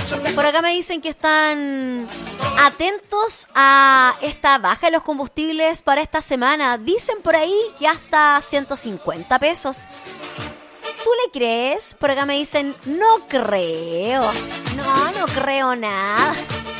Por acá me dicen que están atentos a esta baja de los combustibles para esta semana. Dicen por ahí que hasta 150 pesos. ¿Tú le crees? Por acá me dicen, no creo. No creo nada.